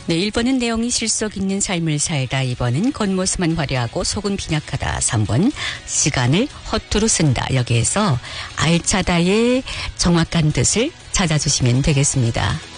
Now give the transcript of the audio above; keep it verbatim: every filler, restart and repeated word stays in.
네, 일 번은 내용이 실속 있는 삶을 살다. 이 번은 겉모습만 화려하고 속은 빈약하다. 삼 번 시간을 허투루 쓴다. 여기에서 알차다의 정확한 뜻을 찾아주시면 되겠습니다.